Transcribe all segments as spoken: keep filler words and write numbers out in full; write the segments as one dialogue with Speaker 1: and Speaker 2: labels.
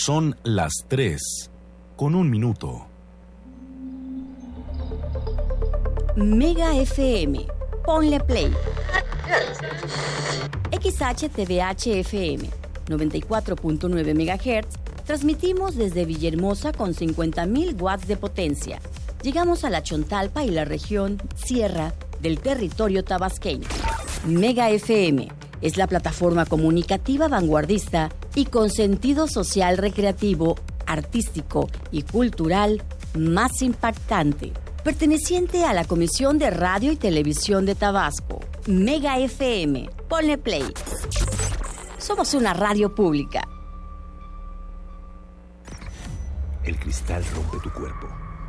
Speaker 1: Son las tres, con un minuto.
Speaker 2: Mega F M. Ponle play. X H T V H F M. noventa y cuatro punto nueve megahertz. Transmitimos desde Villahermosa con cincuenta mil watts de potencia. Llegamos a la Chontalpa y la región Sierra del territorio tabasqueño. Mega F M es la plataforma comunicativa vanguardista y con sentido social recreativo, artístico y cultural más impactante, perteneciente a la Comisión de Radio y Televisión de Tabasco. Mega F M. Ponle play. Somos una radio pública.
Speaker 3: El cristal rompe tu cuerpo.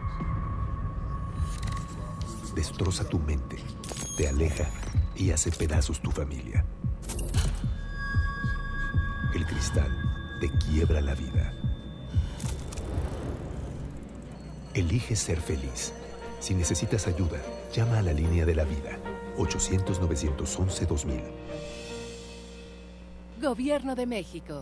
Speaker 3: Destroza tu mente, te aleja y hace pedazos tu familia. El cristal te quiebra la vida. Elige ser feliz. Si necesitas ayuda, llama a la línea de la vida, ochocientos, novecientos once, dos mil.
Speaker 4: Gobierno de México.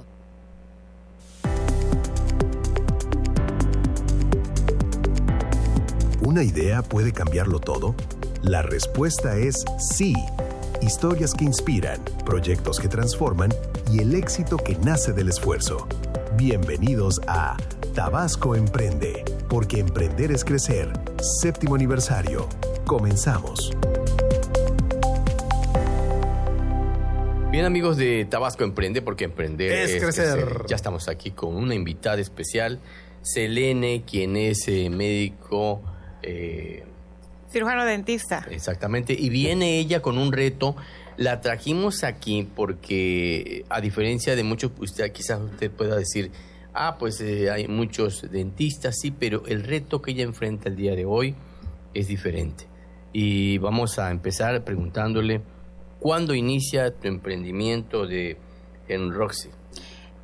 Speaker 5: ¿Una idea puede cambiarlo todo? La respuesta es sí. Historias que inspiran, proyectos que transforman y el éxito que nace del esfuerzo. Bienvenidos a Tabasco Emprende, porque emprender es crecer. Séptimo aniversario. Comenzamos.
Speaker 6: Bien, amigos de Tabasco Emprende, porque emprender
Speaker 7: es,
Speaker 6: es
Speaker 7: crecer.
Speaker 6: crecer. Ya estamos aquí con una invitada especial, Selene, quien es eh, médico... Eh,
Speaker 8: cirujano dentista.
Speaker 6: Exactamente, y viene ella con un reto. La trajimos aquí porque, a diferencia de muchos, usted quizás usted pueda decir, ah, pues eh, hay muchos dentistas, sí, pero el reto que ella enfrenta el día de hoy es diferente. Y vamos a empezar preguntándole, ¿cuándo inicia tu emprendimiento de Enroxy?